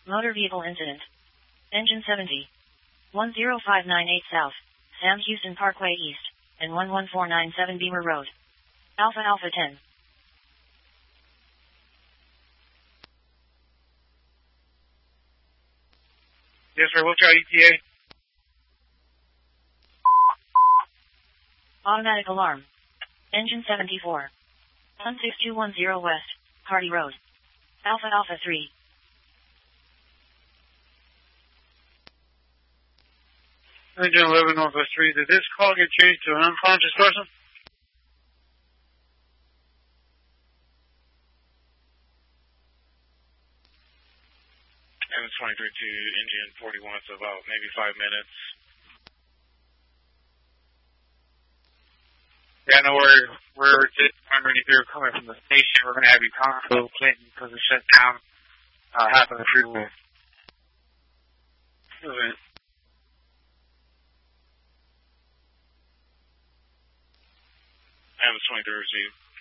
Motor vehicle incident. Engine 70. 10598 South, Sam Houston Parkway East, and 11497 Beamer Road. Alpha Alpha 10. Yes, sir. What's your ETA? Automatic alarm. Engine 74. 16210 West, Hardy Road. Alpha Alpha 3. Engine 11 Northwest 3. Did this call get changed to an unconscious person? MS 23 to engine 41. It's about maybe 5 minutes. Yeah, no, we're just wondering if you're coming from the station. We're going to have you come to Clinton because we shut down half of the freeway. Okay. MS 23 received.